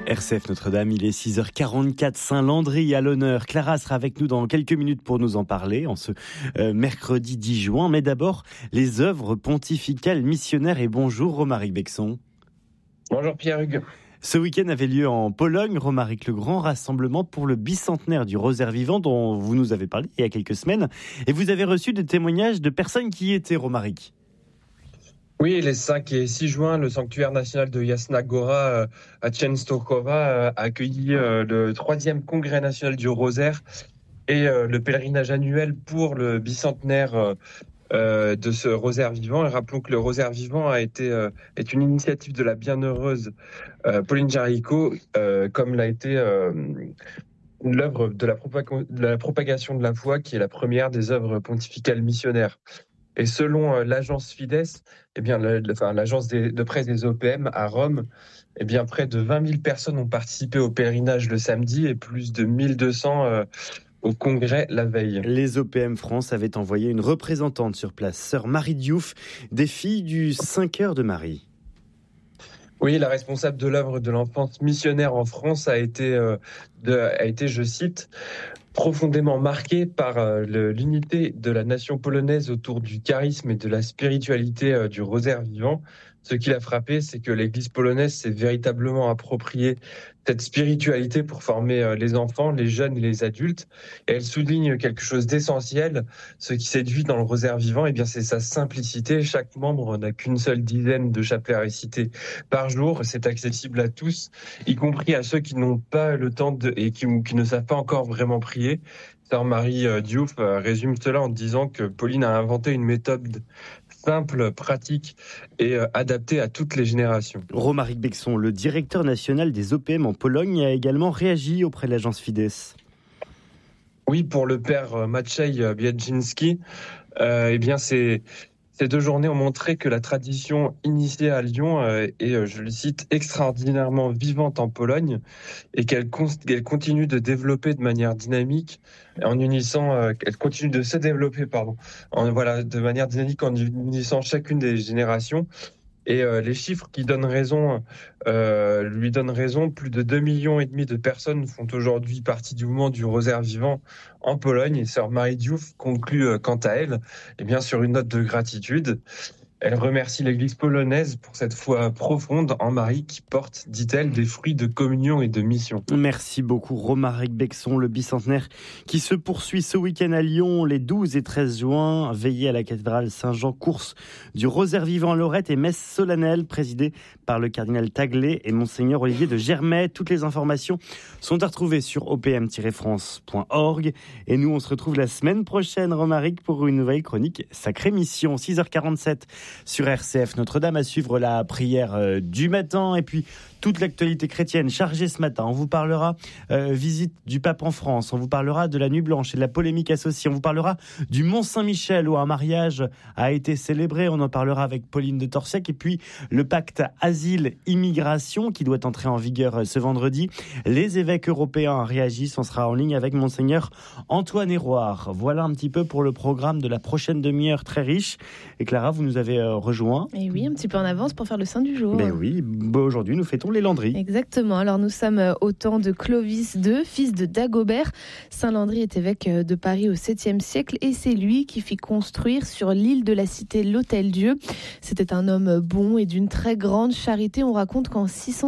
RCF Notre-Dame, il est 6h44, Saint-Landry à l'honneur. Clara sera avec nous dans quelques minutes pour nous en parler en ce mercredi 10 juin. Mais d'abord, les œuvres pontificales missionnaires. Et bonjour Romaric Bexon. Bonjour Pierre-Hugues. Ce week-end avait lieu en Pologne, Romaric, le grand rassemblement pour le bicentenaire du Rosaire vivant dont vous nous avez parlé il y a quelques semaines. Et vous avez reçu des témoignages de personnes qui y étaient, Romaric. Oui, les 5 et 6 juin, le sanctuaire national de Jasna Góra à Częstochowa a accueilli le 3e congrès national du Rosaire et le pèlerinage annuel pour le bicentenaire de ce Rosaire vivant. Et rappelons que le Rosaire vivant est une initiative de la bienheureuse Pauline Jaricot, comme l'a été l'œuvre de la propagation de la foi, qui est la première des œuvres pontificales missionnaires. Et selon l'agence Fides, l'agence de presse des OPM à Rome, près de 20 000 personnes ont participé au pèlerinage le samedi et plus de 1200 au congrès la veille. Les OPM France avaient envoyé une représentante sur place, sœur Marie Diouf, des filles du 5 heures de Marie. Oui, la responsable de l'œuvre de l'enfance missionnaire en France a été, je cite, profondément marquée par l'unité de la nation polonaise autour du charisme et de la spiritualité du Rosaire vivant. Ce qui l'a frappé, c'est que l'Église polonaise s'est véritablement appropriée cette spiritualité pour former les enfants, les jeunes et les adultes. Et elle souligne quelque chose d'essentiel. Ce qui séduit dans le Rosaire vivant, c'est sa simplicité. Chaque membre n'a qu'une seule dizaine de chapelets à réciter par jour. C'est accessible à tous, y compris à ceux qui n'ont pas le temps et qui ne savent pas encore vraiment prier. Sœur Marie Diouf résume cela en disant que Pauline a inventé une méthode simple, pratique et adaptée à toutes les générations. Romaric Bexon, le directeur national des OPM en Pologne, a également réagi auprès de l'agence Fides. Oui, pour le père Maciej Biedzinski, ces 2 journées ont montré que la tradition initiée à Lyon est, je le cite, extraordinairement vivante en Pologne et qu'elle continue de développer de manière dynamique elle continue de se développer, de manière dynamique en unissant chacune des générations. Et les chiffres lui donnent raison, plus de 2,5 millions de personnes font aujourd'hui partie du mouvement du Rosaire vivant en Pologne. Et sœur Marie Diouf conclut quant à elle, sur une note de gratitude. Elle remercie l'Église polonaise pour cette foi profonde en Marie qui porte, dit-elle, des fruits de communion et de mission. Merci beaucoup Romaric Bexon, le bicentenaire qui se poursuit ce week-end à Lyon, les 12 et 13 juin. Veillée à la cathédrale Saint-Jean, course du Rosaire vivant à Lorette et messe solennelle présidée par le cardinal Taglé et Monseigneur Olivier de Germay. Toutes les informations sont à retrouver sur opm-france.org. Et nous, on se retrouve la semaine prochaine, Romaric, pour une nouvelle chronique Sacrée Mission, 6h47. Sur RCF Notre-Dame, à suivre la prière du matin et puis toute l'actualité chrétienne chargée ce matin. On vous parlera visite du pape en France, on vous parlera de la Nuit Blanche et de la polémique associée, on vous parlera du Mont Saint-Michel où un mariage a été célébré, on en parlera avec Pauline de Torsiac et puis le pacte asile-immigration qui doit entrer en vigueur ce vendredi. Les évêques européens réagissent, on sera en ligne avec Monseigneur Antoine Héroard. Voilà un petit peu pour le programme de la prochaine demi-heure très riche. Et Clara, vous nous avez rejoint. Et oui, un petit peu en avance pour faire le saint du jour. Mais oui, aujourd'hui nous fêtons les Landry. Exactement, alors nous sommes au temps de Clovis II, fils de Dagobert. Saint Landry est évêque de Paris au 7e siècle et c'est lui qui fit construire sur l'île de la Cité l'Hôtel-Dieu. C'était un homme bon et d'une très grande charité. On raconte qu'en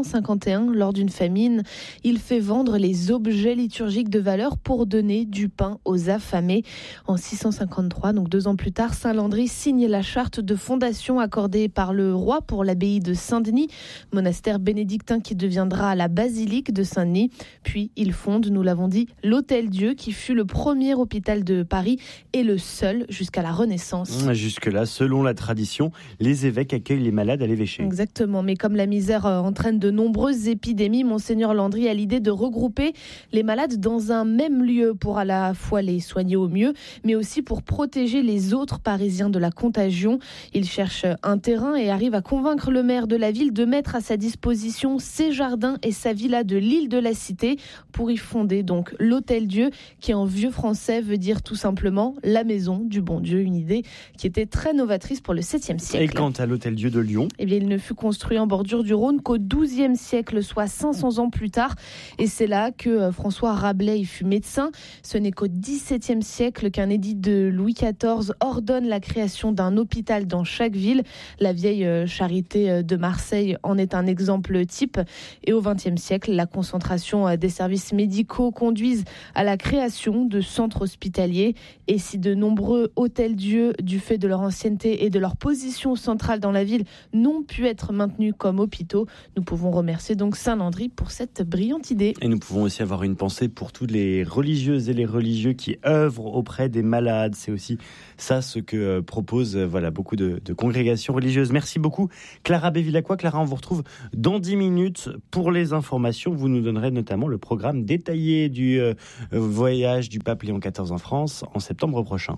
651, lors d'une famine, il fait vendre les objets liturgiques de valeur pour donner du pain aux affamés. En 653, donc 2 ans plus tard, Saint Landry signe la charte de fondation accordée par le roi pour l'abbaye de Saint-Denis, monastère bénédictin qui deviendra la basilique de Saint-Denis. Puis il fonde, nous l'avons dit, l'Hôtel-Dieu qui fut le premier hôpital de Paris et le seul jusqu'à la Renaissance. Jusque-là, selon la tradition, les évêques accueillent les malades à l'évêché. Exactement, mais comme la misère entraîne de nombreuses épidémies, Monseigneur Landry a l'idée de regrouper les malades dans un même lieu pour à la fois les soigner au mieux, mais aussi pour protéger les autres Parisiens de la contagion. Il cherche un terrain et arrive à convaincre le maire de la ville de mettre à sa disposition ses jardins et sa villa de l'île de la Cité pour y fonder donc l'Hôtel-Dieu, qui en vieux français veut dire tout simplement la maison du bon Dieu, une idée qui était très novatrice pour le 7e siècle. Et quant à l'Hôtel-Dieu de Lyon, eh bien, il ne fut construit en bordure du Rhône qu'au XIIe siècle, soit 500 ans plus tard. Et c'est là que François Rabelais y fut médecin. Ce n'est qu'au XVIIe siècle qu'un édit de Louis XIV ordonne la création d'un hôpital dans chaque ville. La vieille charité de Marseille en est un exemple type. Et au XXe siècle, la concentration des services médicaux conduisent à la création de centres hospitaliers. Et si de nombreux hôtels-dieux, du fait de leur ancienneté et de leur position centrale dans la ville, n'ont pu être maintenus comme hôpitaux, nous pouvons remercier donc Saint-Landry pour cette brillante idée. Et nous pouvons aussi avoir une pensée pour toutes les religieuses et les religieux qui œuvrent auprès des malades. C'est aussi ça ce que proposent beaucoup de congrégations religieuses. Merci beaucoup Clara Bevilacqua. Clara, on vous retrouve dans 10 minutes pour les informations. Vous nous donnerez notamment le programme détaillé du voyage du pape Léon XIV en France en septembre prochain.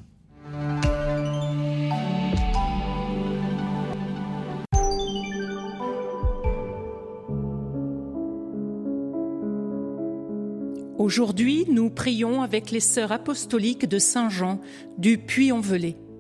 Aujourd'hui, nous prions avec les sœurs apostoliques de Saint-Jean du Puy-en-Velay.